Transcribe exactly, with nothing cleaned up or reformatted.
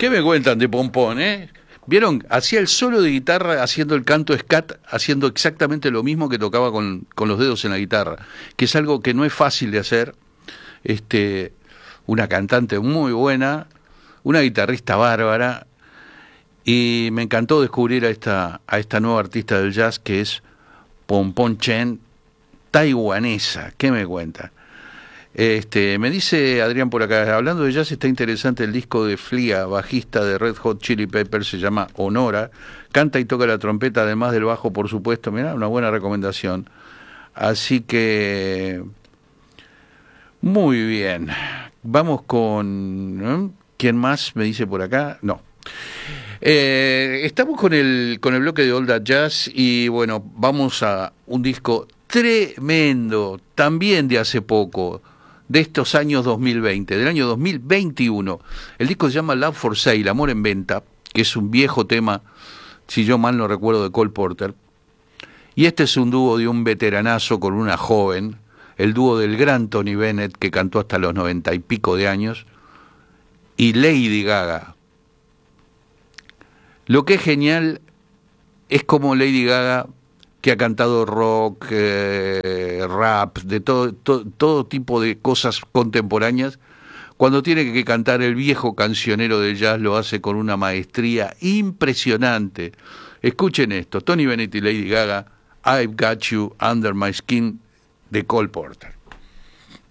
¿Qué me cuentan de Pompón, eh? ¿Vieron? Hacía el solo de guitarra haciendo el canto scat, haciendo exactamente lo mismo que tocaba con, con los dedos en la guitarra, que es algo que no es fácil de hacer. Este, una cantante muy buena, una guitarrista bárbara, y me encantó descubrir a esta, a esta nueva artista del jazz que es Pompón Chen, taiwanesa. ¿Qué me cuenta? Este, me dice Adrián por acá, hablando de jazz, está interesante el disco de Flea, bajista de Red Hot Chili Peppers, se llama Honora, canta y toca la trompeta, además del bajo, por supuesto. Mirá, una buena recomendación. Así que, muy bien. Vamos con... ¿eh? ¿Quién más me dice por acá? No. Eh, estamos con el, con el bloque de All That Jazz y bueno, vamos a un disco tremendo, también de hace poco, de estos años dos mil veinte, del año dos mil veintiuno. El disco se llama Love for Sale, Amor en Venta, que es un viejo tema, si yo mal no recuerdo, de Cole Porter. Y este es un dúo de un veteranazo con una joven, el dúo del gran Tony Bennett, que cantó hasta los noventa y pico de años, y Lady Gaga. Lo que es genial es como Lady Gaga, que ha cantado rock, eh, rap, de todo, todo, todo tipo de cosas contemporáneas, cuando tiene que cantar el viejo cancionero del jazz lo hace con una maestría impresionante. Escuchen esto, Tony Bennett y Lady Gaga, I've Got You Under My Skin, de Cole Porter.